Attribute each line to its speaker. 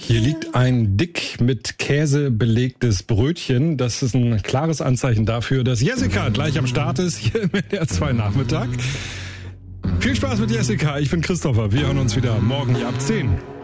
Speaker 1: Hier liegt ein dick mit Käse belegtes Brötchen. Das ist ein klares Anzeichen dafür, dass Jessica gleich am Start ist, hier im NDR 2 Nachmittag. Viel Spaß mit Jessica, ich bin Christopher. Wir hören uns wieder morgen hier ab 10.